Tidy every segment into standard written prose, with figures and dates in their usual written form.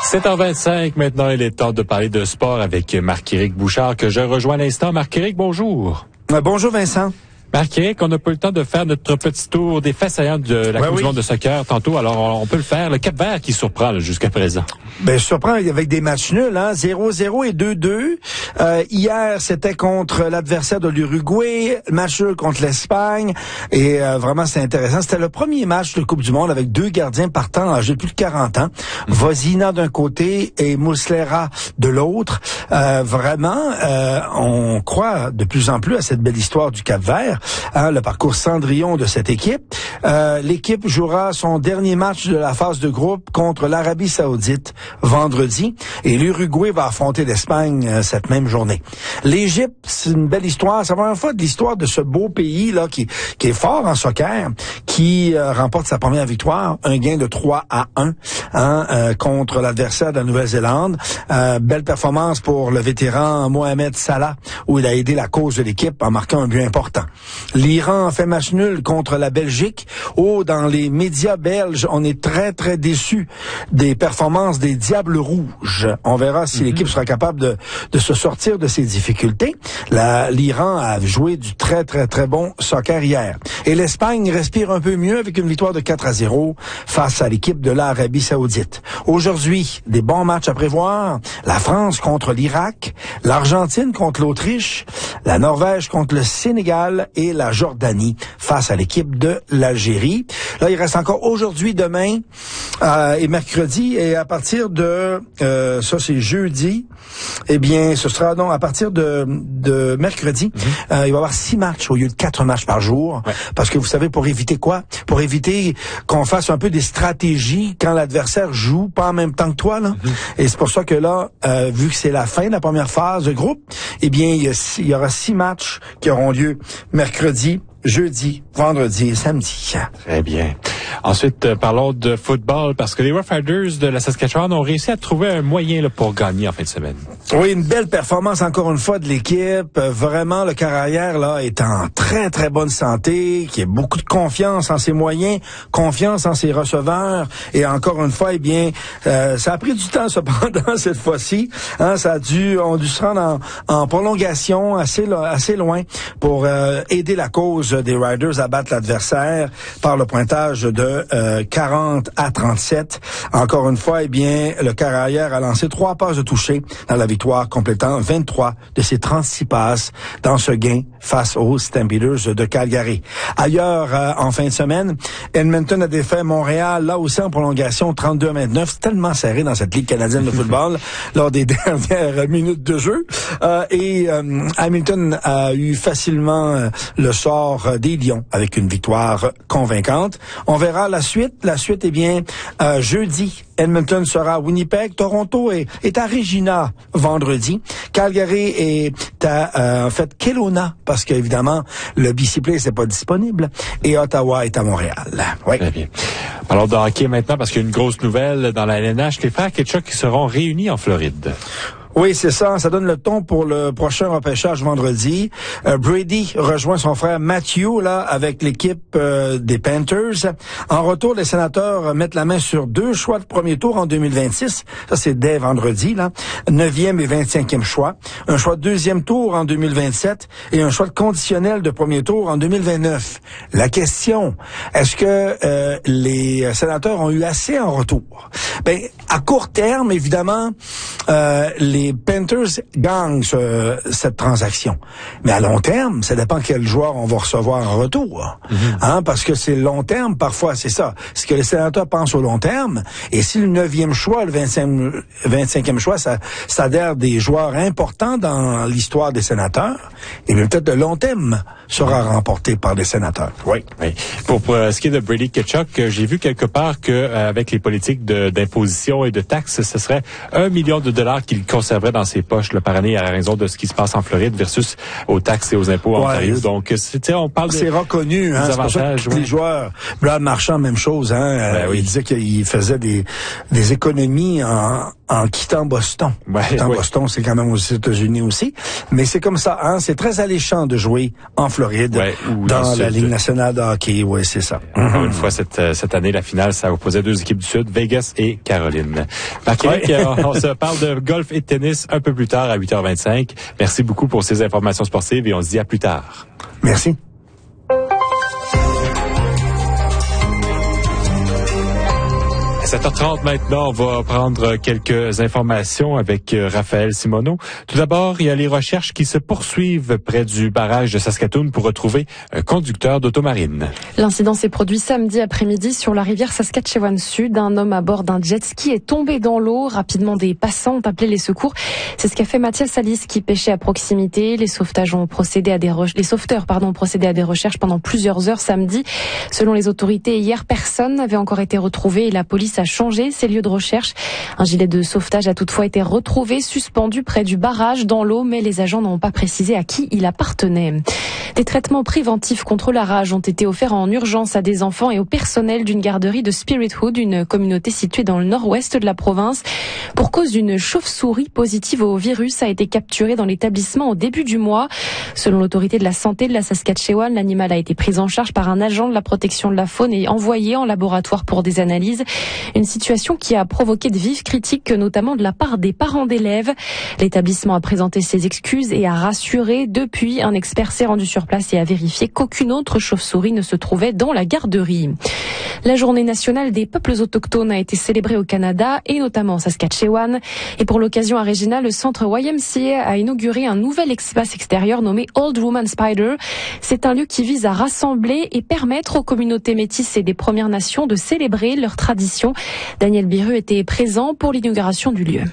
7h25, maintenant, il est temps de parler de sport avec Marc-Éric Bouchard, que je rejoins à l'instant. Marc-Éric, bonjour. Bonjour Vincent. Marc-Éric, on n'a pas eu le temps de faire notre petit tour des faits saillantes de la Coupe du monde de soccer tantôt, alors on peut le faire. Le Cap-Vert qui surprend jusqu'à présent. Surprend avec des matchs nuls, 0-0 et 2-2. Hier, c'était contre l'adversaire de l'Uruguay, match nul contre l'Espagne, et vraiment c'est intéressant. C'était le premier match de Coupe du monde avec deux gardiens partants âgés de plus de 40 ans. Vozina d'un côté et Muslera de l'autre. On croit de plus en plus à cette belle histoire du Cap-Vert. Le parcours Cendrillon de cette équipe. L'équipe jouera son dernier match de la phase de groupe contre l'Arabie Saoudite vendredi et l'Uruguay va affronter l'Espagne cette même journée. L'Égypte, c'est une belle histoire. C'est la première fois de l'histoire de ce beau pays là qui est fort en soccer, qui remporte sa première victoire, un gain de 3-1 contre l'adversaire de la Nouvelle-Zélande. Belle performance pour le vétéran Mohamed Salah, où il a aidé la cause de l'équipe en marquant un but important. L'Iran fait match nul contre la Belgique. Dans les médias belges, on est très, très déçus des performances des Diables Rouges. On verra si l'équipe sera capable de se sortir de ses difficultés. L'Iran a joué du très, très, très bon soccer hier. Et l'Espagne respire un peu mieux avec une victoire de 4-0 face à l'équipe de l'Arabie Saoudite. Aujourd'hui, des bons matchs à prévoir. La France contre l'Irak, l'Argentine contre l'Autriche, la Norvège contre le Sénégal et la Jordanie face à l'équipe de l'Algérie. Là, il reste encore aujourd'hui, demain et mercredi. Et à partir de... ça, c'est jeudi. Eh bien, ce sera donc à partir de mercredi. Il va y avoir 6 matchs au lieu de 4 matchs par jour. Ouais. Parce que vous savez, pour éviter quoi? Pour éviter qu'on fasse un peu des stratégies quand l'adversaire joue pas en même temps que toi. Là. Et c'est pour ça que là, vu que c'est la fin de la première phase de groupe, eh bien, il y aura 6 matchs qui auront lieu mercredi, jeudi, vendredi et samedi. Très bien. Ensuite, parlons de football, parce que les Rough Riders de la Saskatchewan ont réussi à trouver un moyen là, pour gagner en fin de semaine. Oui, une belle performance encore une fois de l'équipe. Vraiment, le carrière là est en très, très bonne santé, qui a beaucoup de confiance en ses moyens, confiance en ses receveurs. Et encore une fois, eh bien, ça a pris du temps cependant cette fois-ci. On a dû se rendre en prolongation assez loin pour aider la cause des Riders à battre l'adversaire par le pointage de 40-37. Encore une fois, eh bien, le carrière a lancé 3 passes de toucher dans la victoire, complétant 23 de ses 36 passes dans ce gain face aux Stampeders de Calgary. Ailleurs, en fin de semaine, Edmonton a défait Montréal, là aussi en prolongation, 32-29. C'est tellement serré dans cette Ligue canadienne de football lors des dernières minutes de jeu. Et Hamilton a eu facilement le sort des Lions avec une victoire convaincante. On verra la suite. La suite, eh bien, jeudi, Edmonton sera à Winnipeg. Toronto est à Regina vendredi. Calgary est à, Kelowna, parce qu'évidemment, le BC Place n'est pas disponible. Et Ottawa est à Montréal. Oui. Très bien. Alors, de hockey maintenant, parce qu'il y a une grosse nouvelle dans la LNH. Les frères Ketchuk qui seront réunis en Floride. Oui, c'est ça. Ça donne le ton pour le prochain repêchage vendredi. Brady rejoint son frère Matthew là avec l'équipe des Panthers. En retour, les Sénateurs mettent la main sur 2 choix de premier tour en 2026. Ça, c'est dès vendredi, là. 9e et 25e choix. Un choix de 2e tour en 2027 et un choix de conditionnel de premier tour en 2029. La question, est-ce que les Sénateurs ont eu assez en retour? Ben, à court terme, évidemment, les Panthers gagnent cette transaction. Mais à long terme, ça dépend quel joueur on va recevoir en retour. Parce que c'est long terme, parfois, c'est ça. Ce que les Sénateurs pensent au long terme, et si le 9e choix, le 25e choix, ça adhère des joueurs importants dans l'histoire des Sénateurs, et bien peut-être le long terme sera remporté par les Sénateurs. Oui. Pour ce qui est de Brady Ketchuk, j'ai vu quelque part que avec les politiques d'imposition et de taxes, ce serait $1 million qu'il conserverait dans ses poches là, par année à raison de ce qui se passe en Floride versus aux taxes et aux impôts en Ontario. Donc, on parle c'est reconnu, des avantages. C'est pour ça que les joueurs, Brad Marchand, même chose, il disait qu'il faisait des économies en quittant Boston. Boston, c'est quand même aux États-Unis aussi. Mais c'est comme ça, hein. C'est très alléchant de jouer en Floride, dans la Ligue nationale de hockey. Oui, c'est ça. Encore une fois, cette année, la finale, ça opposait deux équipes du Sud, Vegas et Caroline. Marc-Éric, on se parle de golf et de tennis un peu plus tard à 8h25. Merci beaucoup pour ces informations sportives et on se dit à plus tard. Merci. À 7h30 maintenant, on va prendre quelques informations avec Raphaël Simoneau. Tout d'abord, il y a les recherches qui se poursuivent près du barrage de Saskatoon pour retrouver un conducteur d'automarine. L'incident s'est produit samedi après-midi sur la rivière Saskatchewan Sud. Un homme à bord d'un jet ski est tombé dans l'eau. Rapidement, des passants ont appelé les secours. C'est ce qu'a fait Mathias Salis qui pêchait à proximité. Les sauveteurs ont procédé à des recherches pendant plusieurs heures samedi. Selon les autorités, hier, personne n'avait encore été retrouvé et la police a changé ses lieux de recherche. Un gilet de sauvetage a toutefois été retrouvé suspendu près du barrage dans l'eau, mais les agents n'ont pas précisé à qui il appartenait. Des traitements préventifs contre la rage ont été offerts en urgence à des enfants et au personnel d'une garderie de Spirit Hood, une communauté située dans le nord-ouest de la province. Pour cause d'une chauve-souris positive au virus a été capturée dans l'établissement au début du mois. Selon l'autorité de la santé de la Saskatchewan, l'animal a été pris en charge par un agent de la protection de la faune et envoyé en laboratoire pour des analyses. Une situation qui a provoqué de vives critiques, notamment de la part des parents d'élèves. L'établissement a présenté ses excuses et a rassuré. Depuis, un expert s'est rendu sur place et a vérifié qu'aucune autre chauve-souris ne se trouvait dans la garderie. La journée nationale des peuples autochtones a été célébrée au Canada et notamment en Saskatchewan. Et pour l'occasion à Regina, le centre YMCA a inauguré un nouvel espace extérieur nommé Old Woman Spider. C'est un lieu qui vise à rassembler et permettre aux communautés métisses et des Premières Nations de célébrer leurs traditions. Daniel Biru était présent pour l'inauguration du lieu.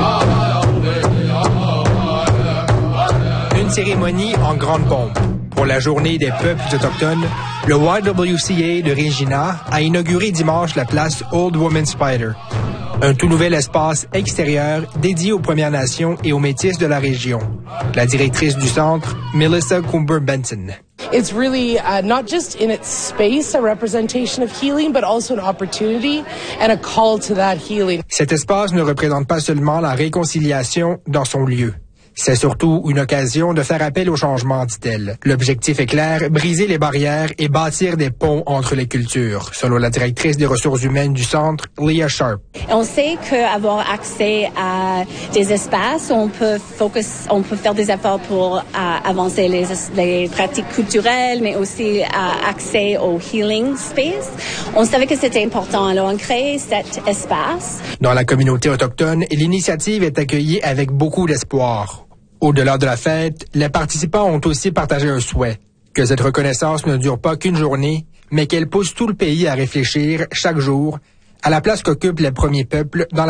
Une cérémonie en grande pompe. Pour la journée des peuples autochtones, le YWCA de Regina a inauguré dimanche la place Old Woman Spider, un tout nouvel espace extérieur dédié aux Premières Nations et aux Métis de la région. La directrice du centre, Melissa Coomber-Benson. It's really not just in its space a representation of healing, but also an opportunity and a call to that healing. Cet espace ne représente pas seulement la réconciliation dans son lieu. C'est surtout une occasion de faire appel au changement, dit-elle. L'objectif est clair, briser les barrières et bâtir des ponts entre les cultures, selon la directrice des ressources humaines du centre, Leah Sharp. On sait qu'avoir accès à des espaces, on peut faire des efforts pour avancer les pratiques culturelles, mais aussi accès au healing space. On savait que c'était important, alors on crée cet espace. Dans la communauté autochtone, l'initiative est accueillie avec beaucoup d'espoir. Au-delà de la fête, les participants ont aussi partagé un souhait, que cette reconnaissance ne dure pas qu'une journée, mais qu'elle pousse tout le pays à réfléchir chaque jour à la place qu'occupent les premiers peuples dans la